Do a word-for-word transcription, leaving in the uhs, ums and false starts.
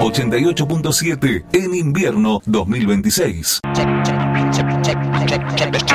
ochenta y ocho punto siete en invierno dos mil veintiséis. Check, check, check, check, check, check.